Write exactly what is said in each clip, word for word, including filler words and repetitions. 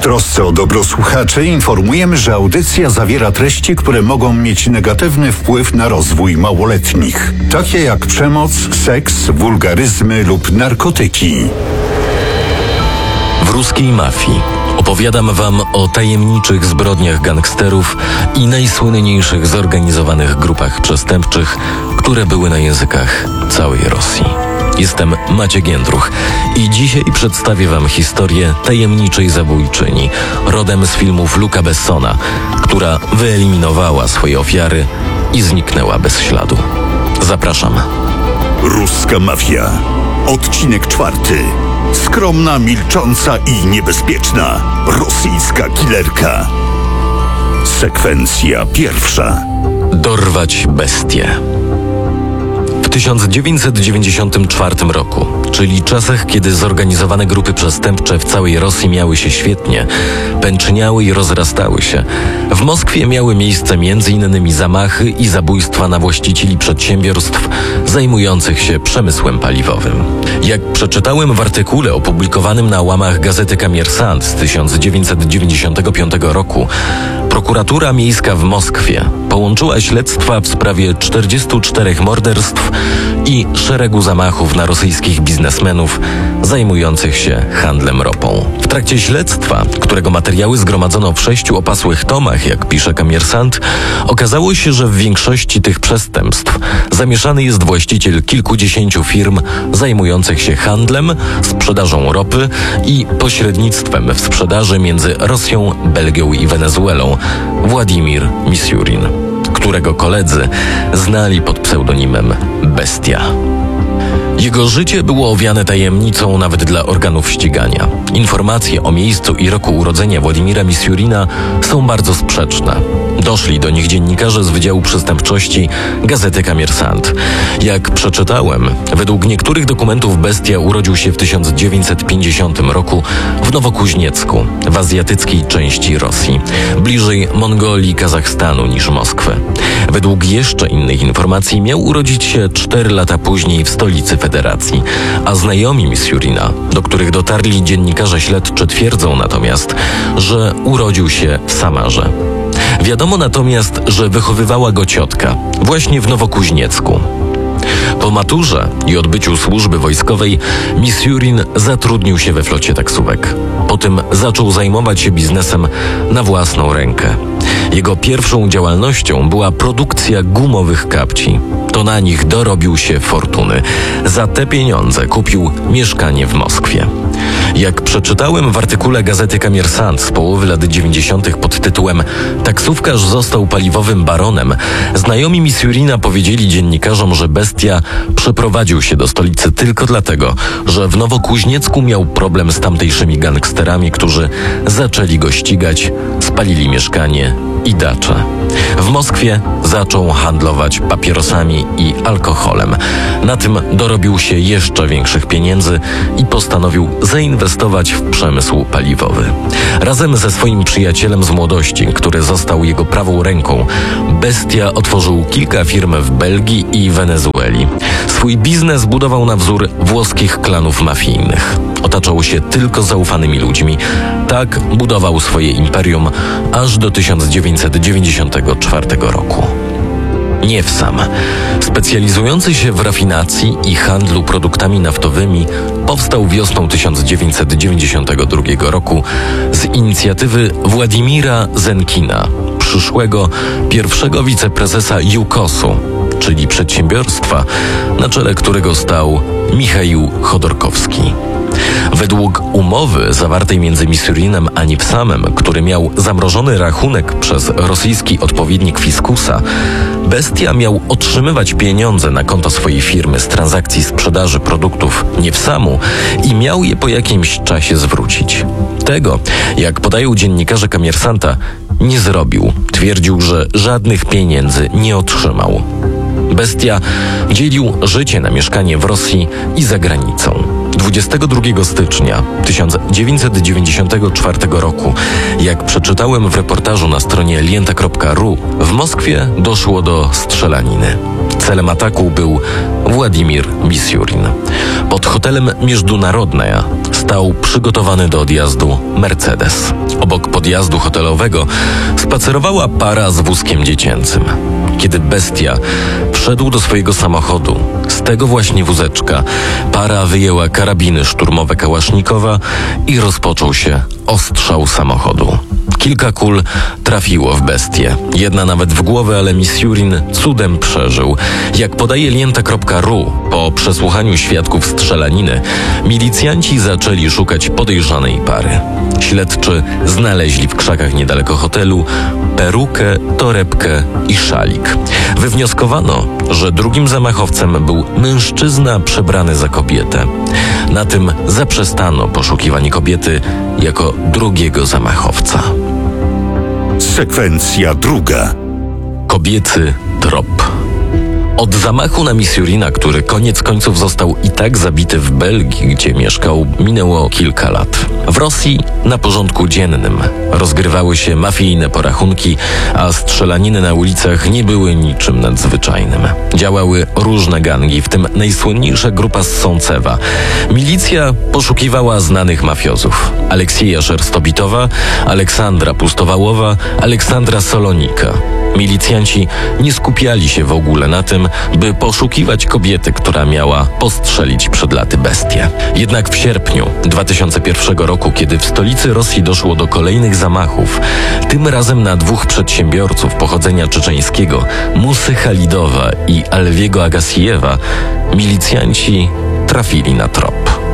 trosce o dobro słuchaczy informujemy, że audycja zawiera treści, które mogą mieć negatywny wpływ na rozwój małoletnich, takie jak przemoc, seks, wulgaryzmy lub narkotyki. W ruskiej mafii opowiadam wam o tajemniczych zbrodniach gangsterów i najsłynniejszych zorganizowanych grupach przestępczych, które były na językach całej Rosji. Jestem Maciek Jędruch i dzisiaj przedstawię wam historię tajemniczej zabójczyni, rodem z filmów Luca Bessona, która wyeliminowała swoje ofiary i zniknęła bez śladu. Zapraszam. Ruska mafia. Odcinek czwarty. Skromna, milcząca i niebezpieczna rosyjska killerka. Sekwencja pierwsza. Dorwać bestię. W tysiąc dziewięćset dziewięćdziesiątym czwartym roku, czyli czasach, kiedy zorganizowane grupy przestępcze w całej Rosji miały się świetnie, pęczniały i rozrastały się, w Moskwie miały miejsce między innymi zamachy i zabójstwa na właścicieli przedsiębiorstw zajmujących się przemysłem paliwowym. Jak przeczytałem w artykule opublikowanym na łamach gazety Kommersant z tysiąc dziewięćset dziewięćdziesiątego piątego roku, prokuratura miejska w Moskwie połączyła śledztwa w sprawie czterdziestu czterech morderstw i szeregu zamachów na rosyjskich biznesmenów zajmujących się handlem ropą. W trakcie śledztwa, którego materiały zgromadzono w sześciu opasłych tomach, jak pisze Kommersant, okazało się, że w większości tych przestępstw zamieszany jest właściciel kilkudziesięciu firm zajmujących się handlem, sprzedażą ropy i pośrednictwem w sprzedaży między Rosją, Belgią i Wenezuelą, Władimir Misiurin, którego koledzy znali pod pseudonimem Bestia. Jego życie było owiane tajemnicą nawet dla organów ścigania. Informacje o miejscu i roku urodzenia Władimira Misiurina są bardzo sprzeczne. Doszli do nich dziennikarze z Wydziału Przestępczości gazety Kommersant. Jak przeczytałem, według niektórych dokumentów Bestia urodził się w tysiąc dziewięćset pięćdziesiątym roku w Nowokuźniecku, w azjatyckiej części Rosji, bliżej Mongolii i Kazachstanu niż Moskwy. Według jeszcze innych informacji miał urodzić się cztery lata później w stolicy Federacji, a znajomi Misiurina, do których dotarli dziennikarze śledczy, twierdzą natomiast, że urodził się w Samarze. Wiadomo natomiast, że wychowywała go ciotka, właśnie w Nowokuźniecku. Po maturze i odbyciu służby wojskowej Misiurin zatrudnił się we flocie taksówek. Potem zaczął zajmować się biznesem na własną rękę. Jego pierwszą działalnością była produkcja gumowych kapci. To na nich dorobił się fortuny. Za te pieniądze kupił mieszkanie w Moskwie. Jak przeczytałem w artykule gazety Kommersant z połowy lat dziewięćdziesiątych pod tytułem „Taksówkarz został paliwowym baronem”, znajomi Misiurina powiedzieli dziennikarzom, że Bestia przeprowadził się do stolicy tylko dlatego, że w Nowokuźniecku miał problem z tamtejszymi gangsterami, którzy zaczęli go ścigać, spalili mieszkanie i dacze. W Moskwie zaczął handlować papierosami i alkoholem. Na tym dorobił się jeszcze większych pieniędzy i postanowił zainwestować w przemysł paliwowy. Razem ze swoim przyjacielem z młodości, który został jego prawą ręką, Bestia otworzył kilka firm w Belgii i Wenezueli. Swój biznes budował na wzór włoskich klanów mafijnych. Otaczał się tylko zaufanymi ludźmi. Tak budował swoje imperium aż do tysiąc dziewięćset dziewięćdziesiątego czwartego roku. Niewsam, specjalizujący się w rafinacji i handlu produktami naftowymi, powstał wiosną tysiąc dziewięćset dziewięćdziesiątego drugiego roku z inicjatywy Władimira Zenkina, przyszłego pierwszego wiceprezesa Jukosu, czyli przedsiębiorstwa, na czele którego stał Michaił Chodorkowski. Według umowy zawartej między Misiurinem a Niewsamem, który miał zamrożony rachunek przez rosyjski odpowiednik fiskusa, Bestia miał otrzymywać pieniądze na konto swojej firmy z transakcji sprzedaży produktów Niewsamu i miał je po jakimś czasie zwrócić. Tego, jak podają dziennikarze Kommersanta, nie zrobił. Twierdził, że żadnych pieniędzy nie otrzymał. Bestia dzielił życie na mieszkanie w Rosji i za granicą. dwudziestego drugiego stycznia tysiąc dziewięćset dziewięćdziesiątego czwartego roku, jak przeczytałem w reportażu na stronie lienta kropka r u, w Moskwie doszło do strzelaniny. Celem ataku był Władimir Misiurin. Pod hotelem Международная stał przygotowany do odjazdu Mercedes. Obok podjazdu hotelowego spacerowała para z wózkiem dziecięcym. Kiedy bestia wszedł do swojego samochodu, z tego właśnie wózeczka para wyjęła karabiny szturmowe Kałasznikowa i rozpoczął się ostrzał samochodu. Kilka kul trafiło w bestię. Jedna nawet w głowę, ale Misiurin cudem przeżył. Jak podaje lienta kropka r u, po przesłuchaniu świadków strzelaniny, milicjanci zaczęli szukać podejrzanej pary. Śledczy znaleźli w krzakach niedaleko hotelu perukę, torebkę i szalik. Wywnioskowano, że drugim zamachowcem był mężczyzna przebrany za kobietę. Na tym zaprzestano poszukiwanie kobiety jako drugiego zamachowca. Sekwencja druga. Kobiecy trop. Od zamachu na Misiurina, który koniec końców został i tak zabity w Belgii, gdzie mieszkał, minęło kilka lat. W Rosji na porządku dziennym rozgrywały się mafijne porachunki, a strzelaniny na ulicach nie były niczym nadzwyczajnym. Działały różne gangi, w tym najsłynniejsza grupa z Sącewa. Milicja poszukiwała znanych mafiozów: Aleksieja Szerstobitowa, Aleksandra Pustowałowa, Aleksandra Solonika. Milicjanci nie skupiali się w ogóle na tym, by poszukiwać kobiety, która miała postrzelić przed laty bestię. Jednak w sierpniu dwa tysiące pierwszego roku, kiedy w stolicy Rosji doszło do kolejnych zamachów, tym razem na dwóch przedsiębiorców pochodzenia czeczeńskiego, Musy Halidowa i Alwiego Agasijewa, milicjanci trafili na trop.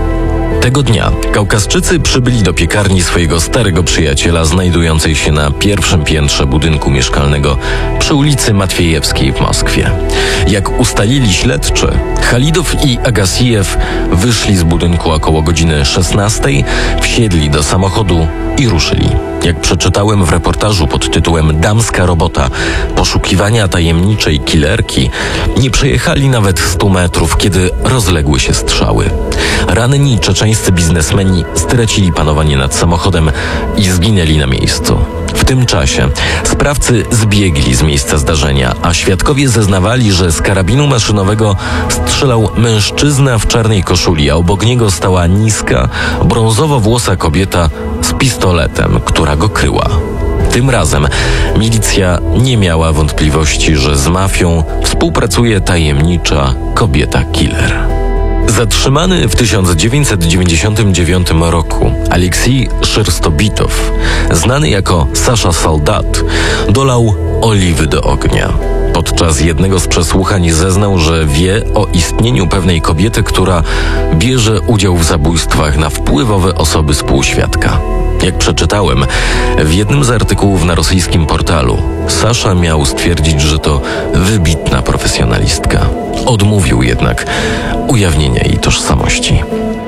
Tego dnia Kaukazczycy przybyli do piekarni swojego starego przyjaciela, znajdującej się na pierwszym piętrze budynku mieszkalnego przy ulicy Matwiejewskiej w Moskwie. Jak ustalili śledczy, Halidow i Agasijew wyszli z budynku około godziny szesnastej, wsiedli do samochodu i ruszyli. Jak przeczytałem w reportażu pod tytułem Damska robota – poszukiwania tajemniczej killerki, nie przejechali nawet stu metrów, kiedy rozległy się strzały. Ranni czeczeńscy biznesmeni stracili panowanie nad samochodem i zginęli na miejscu. W tym czasie sprawcy zbiegli z miejsca zdarzenia, a świadkowie zeznawali, że z karabinu maszynowego strzelał mężczyzna w czarnej koszuli, a obok niego stała niska, brązowo-włosa kobieta z pistoletem, która go kryła. Tym razem milicja nie miała wątpliwości, że z mafią współpracuje tajemnicza kobieta-killer. Zatrzymany w tysiąc dziewięćset dziewięćdziesiątym dziewiątym roku Aleksiej Szerstobitow, znany jako Sasza Soldat, dolał oliwy do ognia. Podczas jednego z przesłuchań zeznał, że wie o istnieniu pewnej kobiety, która bierze udział w zabójstwach na wpływowe osoby współświadka. Jak przeczytałem w jednym z artykułów na rosyjskim portalu, Sasza miał stwierdzić, że to wybitna profesjonalistka. Odmówił jednak ujawnienia jej tożsamości.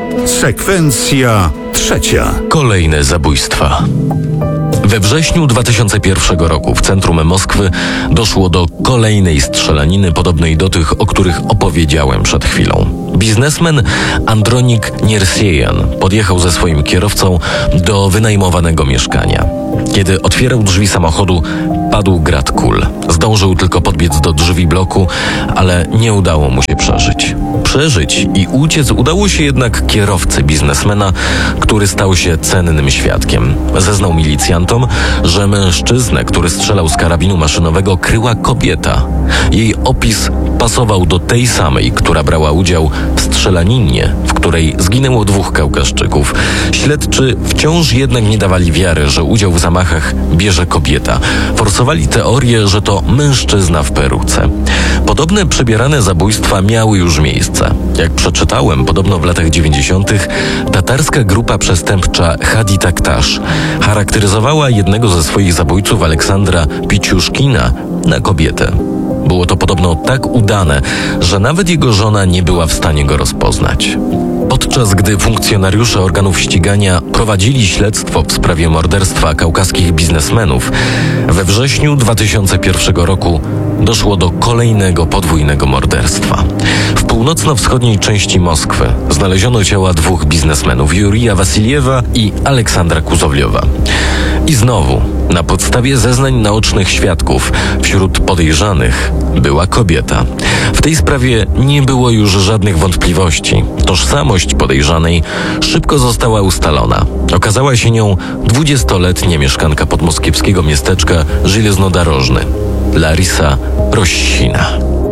Sekwencja trzecia. Kolejne zabójstwa. We wrześniu dwa tysiące pierwszego roku w centrum Moskwy doszło do kolejnej strzelaniny podobnej do tych, o których opowiedziałem przed chwilą. Biznesmen Andronik Niersiejan podjechał ze swoim kierowcą do wynajmowanego mieszkania. Kiedy otwierał drzwi samochodu, padł grad kul. Zdążył tylko podbiec do drzwi bloku, ale nie udało mu się przeżyć. Przeżyć i uciec udało się jednak kierowcy biznesmena, który stał się cennym świadkiem. Zeznał milicjantom, że mężczyznę, który strzelał z karabinu maszynowego, kryła kobieta. Jej opis pasował do tej samej, która brała udział w strzelaninie, w której zginęło dwóch Kaukaszczyków. Śledczy wciąż jednak nie dawali wiary, że udział w zamachach bierze kobieta. Forsowali teorię, że to mężczyzna w peruce. Podobne przebierane zabójstwa miały już miejsce. Jak przeczytałem, podobno w latach dziewięćdziesiątych tatarska grupa przestępcza Hadi Taktasz charakteryzowała jednego ze swoich zabójców, Aleksandra Piciuszkina, na kobietę. Było to podobno tak udane, że nawet jego żona nie była w stanie go rozpoznać. Podczas gdy funkcjonariusze organów ścigania prowadzili śledztwo w sprawie morderstwa kaukaskich biznesmenów, we wrześniu dwa tysiące pierwszego roku doszło do kolejnego podwójnego morderstwa. W pół północno-wschodniej części Moskwy znaleziono ciała dwóch biznesmenów, Jurija Wasiliewa i Aleksandra Kuzowliowa. I znowu, na podstawie zeznań naocznych świadków, wśród podejrzanych była kobieta. W tej sprawie nie było już żadnych wątpliwości. Tożsamość podejrzanej szybko została ustalona. Okazała się nią dwudziestoletnia mieszkanka podmoskiewskiego miasteczka Żelieznodorożny, Larisa Rossina.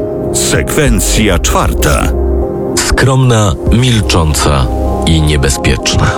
Sekwencja czwarta. Skromna, milcząca i niebezpieczna.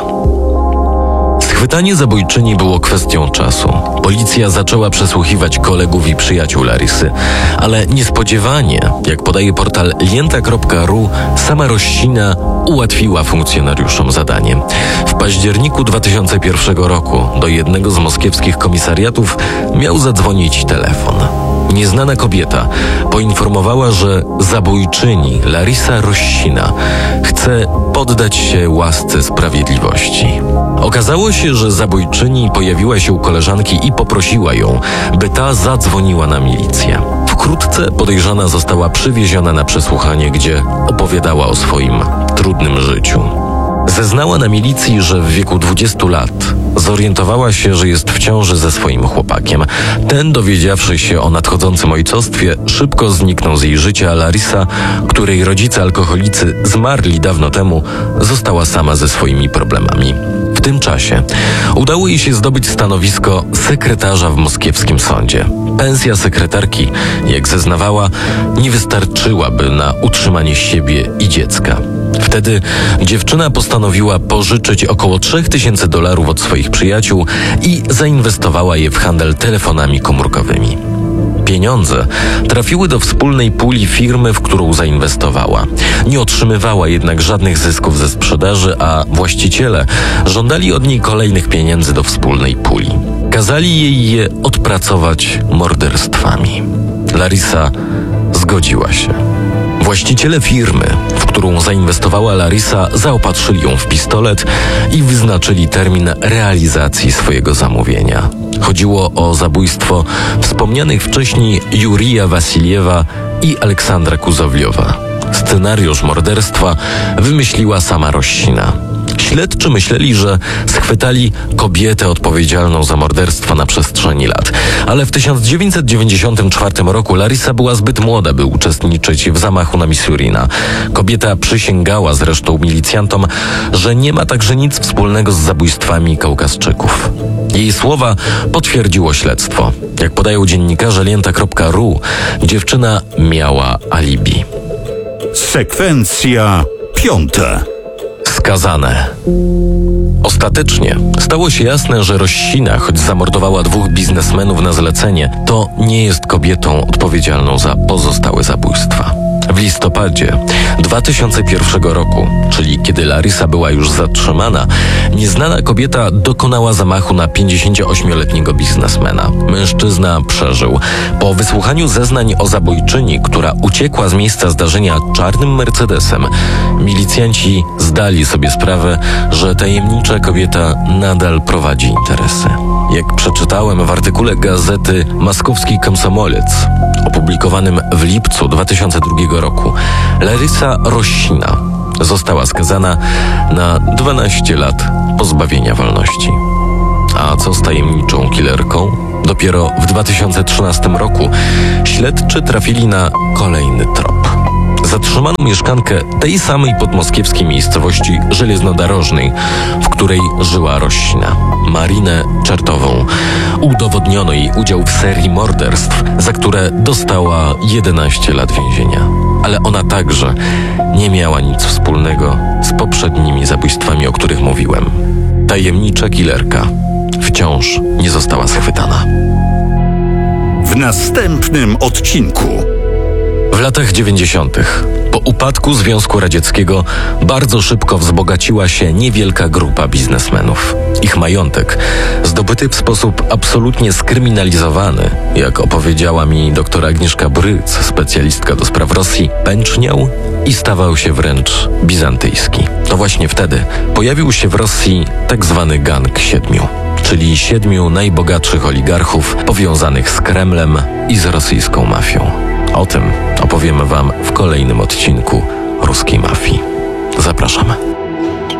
Schwytanie zabójczyni było kwestią czasu. Policja zaczęła przesłuchiwać kolegów i przyjaciół Larisy, ale niespodziewanie, jak podaje portal lienta kropka ru, sama Rossina ułatwiła funkcjonariuszom zadanie. W październiku dwa tysiące pierwszego roku do jednego z moskiewskich komisariatów miał zadzwonić telefon. Nieznana kobieta poinformowała, że zabójczyni Larisa Rossina chce poddać się łasce sprawiedliwości. Okazało się, że zabójczyni pojawiła się u koleżanki i poprosiła ją, by ta zadzwoniła na milicję. Wkrótce podejrzana została przywieziona na przesłuchanie, gdzie opowiadała o swoim trudnym życiu. Zeznała na milicji, że w wieku dwudziestu lat zorientowała się, że jest w ciąży ze swoim chłopakiem. Ten, dowiedziawszy się o nadchodzącym ojcostwie, szybko zniknął z jej życia, a Larisa, której rodzice alkoholicy zmarli dawno temu, została sama ze swoimi problemami. W tym czasie udało jej się zdobyć stanowisko sekretarza w moskiewskim sądzie. Pensja sekretarki, jak zeznawała, nie wystarczyłaby na utrzymanie siebie i dziecka. Wtedy dziewczyna postanowiła pożyczyć około trzech tysięcy dolarów od swoich przyjaciół i zainwestowała je w handel telefonami komórkowymi. Pieniądze trafiły do wspólnej puli firmy, w którą zainwestowała. Nie otrzymywała jednak żadnych zysków ze sprzedaży, a właściciele żądali od niej kolejnych pieniędzy do wspólnej puli. Kazali jej je odpracować morderstwami. Larisa zgodziła się. Właściciele firmy, w którą zainwestowała Larisa, zaopatrzyli ją w pistolet i wyznaczyli termin realizacji swojego zamówienia. Chodziło o zabójstwo wspomnianych wcześniej Jurija Wasiliewa i Aleksandra Kuzowliowa. Scenariusz morderstwa wymyśliła sama Rossina. Śledczy myśleli, że schwytali kobietę odpowiedzialną za morderstwo na przestrzeni lat. Ale w tysiąc dziewięćset dziewięćdziesiątym czwartym roku Larisa była zbyt młoda, by uczestniczyć w zamachu na Missourina. Kobieta przysięgała zresztą milicjantom, że nie ma także nic wspólnego z zabójstwami Kaukazczyków. Jej słowa potwierdziło śledztwo. Jak podają dziennikarze lienta kropka ru, dziewczyna miała alibi. Sekwencja piąta. Skazane. Ostatecznie stało się jasne, że Rossina, choć zamordowała dwóch biznesmenów na zlecenie, to nie jest kobietą odpowiedzialną za pozostałe zabójstwa. W listopadzie dwa tysiące pierwszego roku, czyli kiedy Larisa była już zatrzymana, nieznana kobieta dokonała zamachu na pięćdziesięcioośmioletniego biznesmena. Mężczyzna przeżył. Po wysłuchaniu zeznań o zabójczyni, która uciekła z miejsca zdarzenia czarnym Mercedesem, milicjanci zdali sobie sprawę, że tajemnicza kobieta nadal prowadzi interesy. Jak przeczytałem w artykule gazety Moskowski Komsomolec, opublikowanym w lipcu dwa tysiące drugiego roku, Larisa Rossina została skazana na dwanaście lat pozbawienia wolności. A co z tajemniczą killerką? Dopiero w dwa tysiące trzynastym roku śledczy trafili na kolejny trop. Zatrzymano mieszkankę tej samej podmoskiewskiej miejscowości Żelieznodorożnej, w której żyła Rossina, Marinę Czertową. Udowodniono jej udział w serii morderstw, za które dostała jedenaście lat więzienia. Ale ona także nie miała nic wspólnego z poprzednimi zabójstwami, o których mówiłem. Tajemnicza killerka wciąż nie została schwytana. W następnym odcinku. W latach dziewięćdziesiątych, po upadku Związku Radzieckiego, bardzo szybko wzbogaciła się niewielka grupa biznesmenów. Ich majątek, zdobyty w sposób absolutnie skryminalizowany, jak opowiedziała mi doktor Agnieszka Bryc, specjalistka do spraw Rosji, pęczniał i stawał się wręcz bizantyjski. To właśnie wtedy pojawił się w Rosji tak zwany Gang Siedmiu, czyli siedmiu najbogatszych oligarchów powiązanych z Kremlem i z rosyjską mafią. O tym opowiemy Wam w kolejnym odcinku ruskiej mafii. Zapraszam.